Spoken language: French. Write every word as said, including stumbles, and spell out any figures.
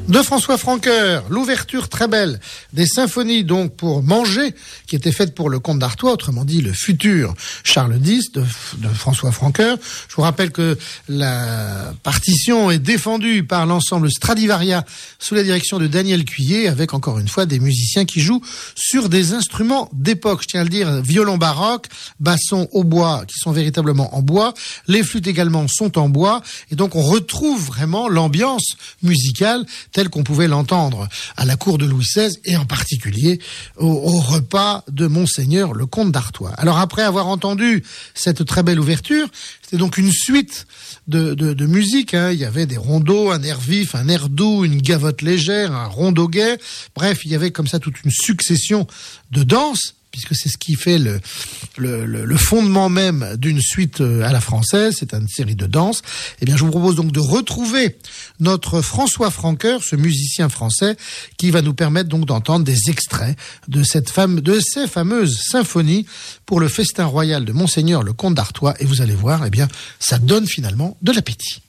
De François Francoeur, l'ouverture très belle des symphonies donc pour manger, qui était faite pour le comte d'Artois, autrement dit le futur Charles dix de, de François Francoeur. Je vous rappelle que la partition est défendue par l'ensemble Stradivaria sous la direction de Daniel Cuillet, avec encore une fois des musiciens qui jouent sur des instruments d'époque. Je tiens à le dire, violon baroque, basson au bois, qui sont véritablement en bois. Les flûtes également sont en bois, et donc on retrouve vraiment l'ambiance musicale telle qu'on pouvait l'entendre à la cour de Louis seize et en particulier au, au repas de Monseigneur le comte d'Artois. Alors après avoir entendu cette très belle ouverture, c'était donc une suite de, de, de musique, hein. Il y avait des rondeaux, un air vif, un air doux, une gavotte légère, un rondeau gai. Bref, il y avait comme ça toute une succession de danses, puisque c'est ce qui fait le, le, le, le fondement même d'une suite à la française, c'est une série de danses. Eh bien, je vous propose donc de retrouver notre François Francoeur, ce musicien français, qui va nous permettre donc d'entendre des extraits de cette fame, de ces fameuses symphonies pour le festin royal de Monseigneur le comte d'Artois. Et vous allez voir, eh bien, ça donne finalement de l'appétit.